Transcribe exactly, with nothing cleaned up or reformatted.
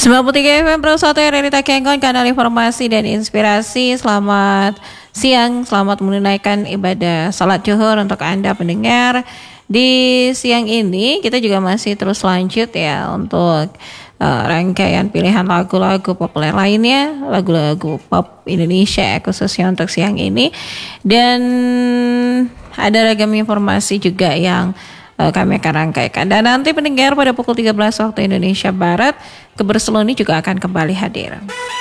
sembilan puluh tiga F M Pro satu R R I Takengkon, kanal informasi dan inspirasi. Selamat siang, selamat menunaikan ibadah salat zuhur untuk Anda pendengar. Di siang ini kita juga masih terus lanjut ya untuk uh, rangkaian pilihan lagu-lagu populer lainnya, lagu-lagu pop Indonesia khususnya untuk siang ini. Dan ada ragam informasi juga yang kami akan rangkaikan. Dan nanti pendengar pada pukul tiga belas waktu Indonesia Barat, Keberseloni juga akan kembali hadir.